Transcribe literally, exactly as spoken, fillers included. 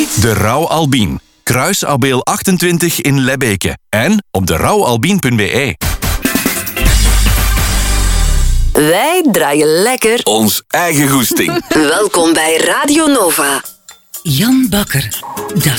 De Rauw Albien. Kruis Abeel achtentwintig in Lebbeke. En op de rouwalbien punt b e. Wij draaien lekker Ons eigen goesting. Welkom bij Radio Nova. Jan Bakker. Dat